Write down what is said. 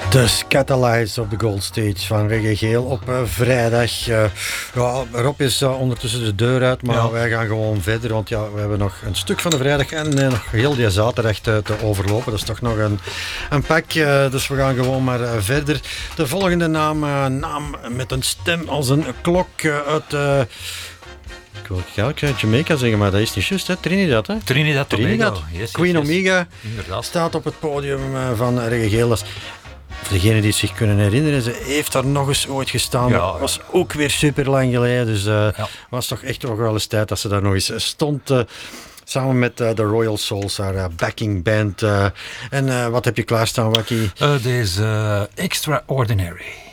De Scatalize op de Gold Stage van Reggae Geel op vrijdag. Rob is ondertussen de deur uit, maar wij gaan gewoon verder. Want we hebben nog een stuk van de vrijdag en nog heel die zaterdag te overlopen. Dat is toch nog een pak. Dus we gaan gewoon maar verder. De volgende naam met een stem als een klok uit... Ik wil Jamaica zeggen, maar dat is niet juist, hè? Trinidad, hè? Trinidad. Yes, Queen Omega inderdaad. staat op het podium van Reggae Geel. Voor degenen die zich kunnen herinneren, ze heeft daar nog eens ooit gestaan. Dat was ook weer super lang geleden. Dus was toch echt nog wel eens tijd dat ze daar nog eens stond. Samen met de Royal Souls, haar backing band. En wat heb je klaarstaan, Wacky? Deze Extraordinary.